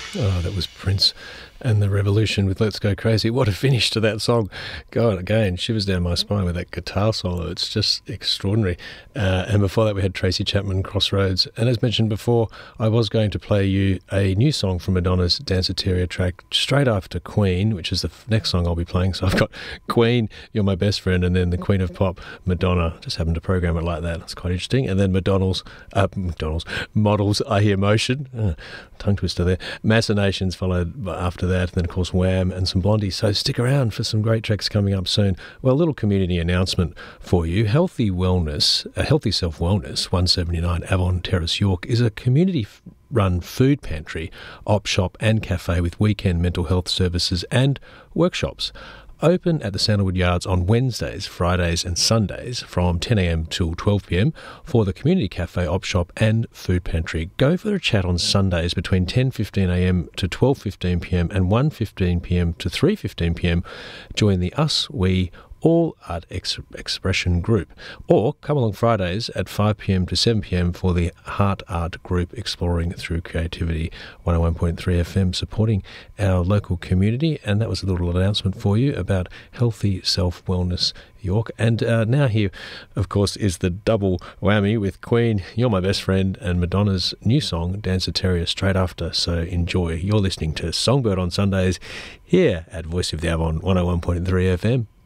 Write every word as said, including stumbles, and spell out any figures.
Oh, that was Prince and the Revolution with Let's Go Crazy. What a finish to that song. God, again, shivers down my spine with that guitar solo. It's just extraordinary. Uh, and before that, we had Tracy Chapman, Crossroads. And as mentioned before, I was going to play you a new song from Madonna's Danceteria track straight after Queen, which is the next song I'll be playing. So I've got Queen, You're My Best Friend, and then the Queen of Pop, Madonna. Just happened to program it like that. It's quite interesting. And then McDonald's, uh, McDonald's, Models, I Hear Motion. Uh, tongue twister there. Machinations followed after that, and then of course Wham and some Blondie. So stick around for some great tracks coming up soon. Well, a little community announcement for you. Healthy Wellness, a Healthy Self Wellness, one seventy-nine Avon Terrace, York, is a community run food pantry, op shop and cafe with weekend mental health services and workshops. Open at the Sandalwood Yards on Wednesdays, Fridays and Sundays from ten a.m. till twelve p.m. for the Community Cafe, Op Shop and Food Pantry. Go for a chat on Sundays between ten fifteen a.m. to twelve fifteen p.m. and one fifteen p.m. to three fifteen p.m. Join the Us, We, All Art Ex- Expression group, or come along Fridays at five p.m. to seven p.m. for the Heart Art group, Exploring Through Creativity. one oh one point three F M supporting our local community. And that was a little announcement for you about Healthy Self Wellness York. And uh, now here, of course, is the double whammy with Queen, You're My Best Friend, and Madonna's new song, Danceteria, straight after. So enjoy. You're listening to Songbird on Sundays here at Voice of the Avon, one oh one point three F M.